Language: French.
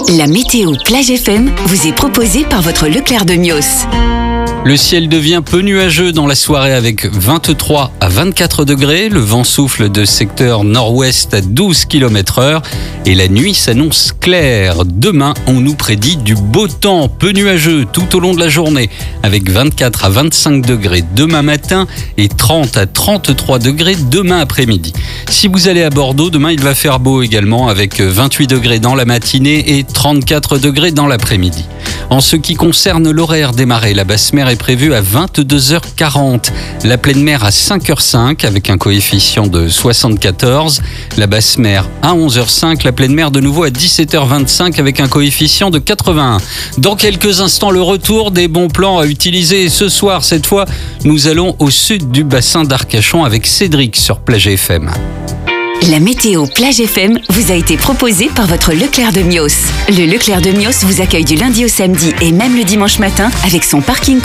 La météo Plage FM vous est proposée par votre Leclerc de Mios. Le ciel devient peu nuageux dans la soirée avec 23 à 24 degrés. Le vent souffle de secteur nord-ouest à 12 km/h et la nuit s'annonce claire. Demain, on nous prédit du beau temps, peu nuageux tout au long de la journée avec 24 à 25 degrés demain matin et 30 à 33 degrés demain après-midi. Si vous allez à Bordeaux, demain il va faire beau également avec 28 degrés dans la matinée et 34 degrés dans l'après-midi. En ce qui concerne l'horaire des marées, la basse mer est prévue à 22h40, la pleine mer à 5h05 avec un coefficient de 74, la basse mer à 11h05, la pleine mer de nouveau à 17h25 avec un coefficient de 81. Dans quelques instants, le retour des bons plans à utiliser. Ce soir, cette fois, nous allons au sud du bassin d'Arcachon avec Cédric sur Plage FM. La météo Plage FM vous a été proposée par votre Leclerc de Mios. Le Leclerc de Mios vous accueille du lundi au samedi et même le dimanche matin avec son parking